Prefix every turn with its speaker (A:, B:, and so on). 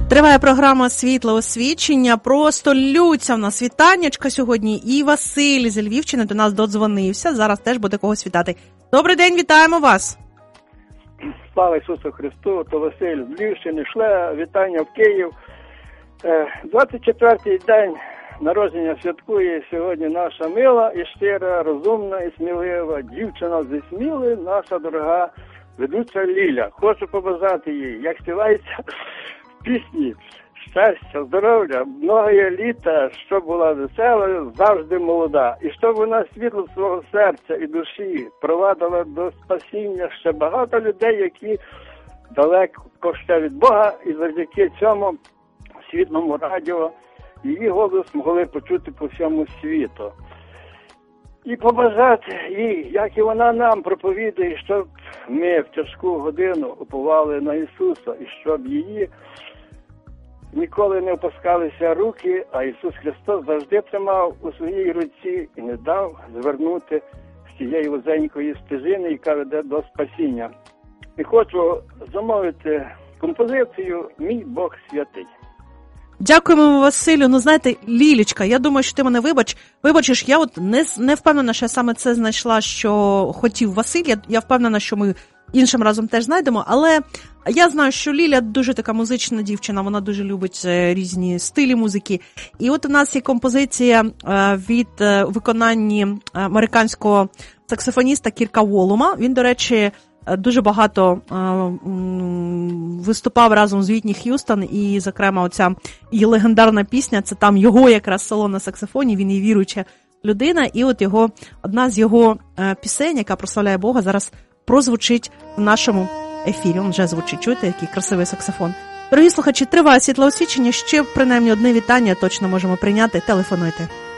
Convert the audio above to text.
A: Триває програма «Світле освічення». Просто лються в нас вітаннячка сьогодні. І Василь з Львівщини до нас додзвонився. Зараз теж буде когось вітати. Добрий день, вітаємо вас.
B: Слава Ісусу Христу, то Василь з Львівщини. Шле вітання в Київ. 24-й день народження святкує сьогодні наша мила і щира, розумна і смілива дівчина зі Сміли, наша дорога ведуча Ліля. Хочу побажати їй, як співається в пісні, щастя, здоров'я, многоє літа, щоб була весела, завжди молода. І щоб вона світло свого серця і душі провадила до спасіння ще багато людей, які далеко ще від Бога, і завдяки цьому світлому радіо її голос могли почути по всьому світу. І побажати їй, як і вона нам проповідує, щоб ми в тяжку годину уповали на Ісуса, і щоб її ніколи не опускалися руки, а Ісус Христос завжди тримав у своїй руці і не дав звернути з цієї вузенької стежини, яка веде до спасіння. І хочу замовити композицію «Мій Бог святий».
A: Дякуємо, Василю. Ну, знаєте, Лілічка, я думаю, що ти мене вибачиш. Я от не впевнена, що я саме це знайшла, що хотів Василь. Я впевнена, що ми іншим разом теж знайдемо. Але я знаю, що Ліля дуже така музична дівчина, вона дуже любить різні стилі музики. І от у нас є композиція від виконанні американського саксофоніста Кірка Волума. Він, до речі, дуже багато виступав разом з Вітні Х'юстон, і, зокрема, оця її легендарна пісня, це там його якраз соло на саксофоні, він і віруюча людина, і от одна з його пісень, яка прославляє Бога, зараз прозвучить в нашому ефірі. Він вже звучить, чуєте, який красивий саксофон. Дорогі слухачі, триває світле освічення, ще принаймні одне вітання точно можемо прийняти, телефонуйте.